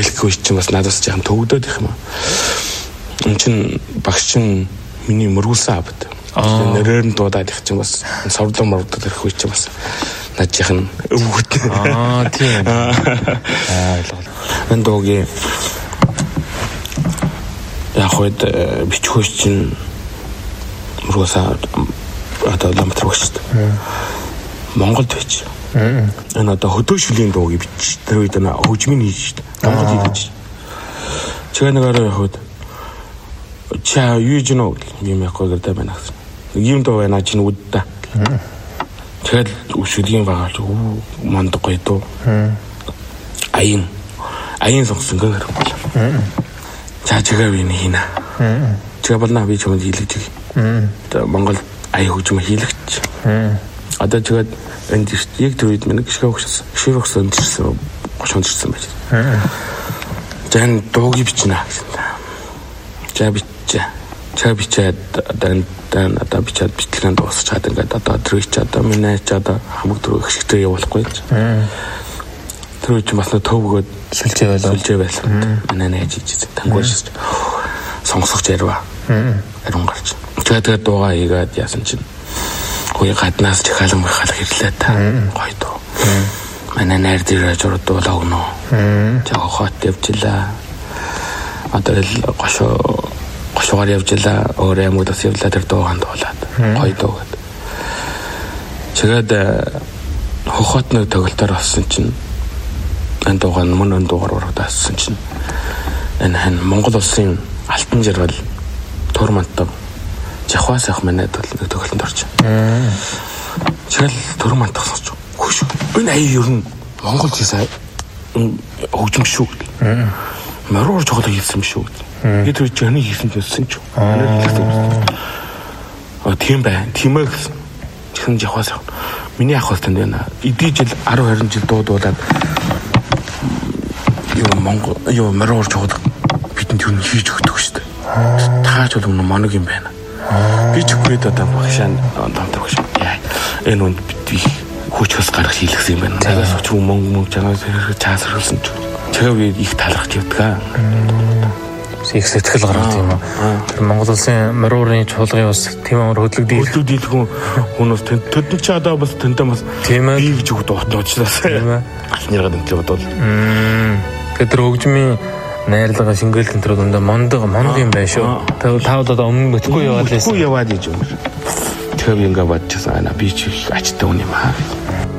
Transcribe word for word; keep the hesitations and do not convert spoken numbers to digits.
хэлэх үе чинь бас надаас жаахан төгөөдөд их юм. Энд чинь багш чинь миний мөргүүлсэн авд. Нэрээр нь дуудаад их чинь бас совлон мордод ирэх үе чинь бас над жаахан өвгөт. Аа тийм. Аа ойлголоо. Энэ дуугийн яг хойд бичгөөч чинь мөргүүлсэн одоо ламтар багш. Монголд байж. Энэ одоо хөдөө шүлийн дууг бич. Тэр үед нэ хөгжмийн хийж шүү дээ. Монгол хийж. Чигээ нэгээр явахад чаа юу ч нөө юм яахгүй гэдэг байна. Ийм дуу байна чинь үддээ. Тэгэл шүлийн байгаа л уу манд гоё дуу. Аян. Аян сонссон гэр байна. За чигээ би хийнэ. Чигээ болно би ч юм хийлгэж. Тэгээ Монгол аян хөгжмө хийлгэж. Одоо чигээ энд яг тэр үед нэг гişгэ өгсөн. Гişэр өгсөн дэрсэн гошонд дэрсэн байж. Жан дууг бичнэ гэсэн. За бичээ. За бичээд дан дан одоо бичээд бичлэгэн дуусчаад ингээд одоо тэр их одоо минь ч одоо хамаг дөрөв их шигтэй явуулахгүй. Тэр үед бас нэг төвгөөд сүлжээ байлаа. Сүлжээ байсан. Манай нээж хийж тангуйш сонсогч ярва. Арун гарч. Тэгээд дуугаа хийгээд яасан чинь хөөе гаднаас чахалан махал хэрлээ та. Гоё доо. Манай найр дээр журдуулаа өгнө. Жаа хот явжлаа. Одоо л гошоо гошоор явжлаа. Өөрөө юм удаас явлаа тэр дууганд болоод. Гоё доо гэд. Тэгээд хохот нэг тоглолтоор болсон чинь энэ дууган мөн энэ дуугаар урагдаасан чинь энэ хан Монгол улсын алтан жаргал турмантав жахваас ах манайд бол нэг төгөлөнд орж. Тэгэл төрөм мантахсаж. Хүш. Энэ аяа ер нь Монгол хийсэн хөгжим шүү. Маруур жохол хийсэн шүү. Бид тэр жаны хийсэн төссөн ч. Аа тийм бай. Тийм ээ гэсэн. Чихэн жахваас ах. Миний ах хөлтөнд байна. Эдний жил десять двадцать жил дуудуулаад юу Монгол юу маруур жохол бидэнд юу хийж өгдөг шүү дээ. Тааж бол моног юм байна. Би ч хүрээд одоо багшаа дамтар багш. Яа. Энэ үнд би хүчээс гарах хийлгсэн юм байна. Цагаас ч мөнгө мөнгө чанаас чаасруулсан ч. Тэгээ би их талархаж явдаг. Их сэтгэл гаргав тийм үү. Тэр Монгол улсын маруурын чуулгын ус тийм амар хөдлөгдөж хөдлөгдөж хүн хүмүүс төдөн ч одоо бас тэнтэй бас тийм ээ. Би гэж өгдөг утнуучлаас. Тийм ээ. Алныраа дэмтлээ бодвол. Тэгээд тэр хөгжмийн найрлага шингээл тэнтрүүд өндө мондог моног юм байна шүү. Тэгвэл та одоо өмнө бүтггүй яваад байсан. Бүтггүй яваад ийж юм. Тэгэхээр би ингээ бодчихсан аа би ч их ачтай хүн юм аа.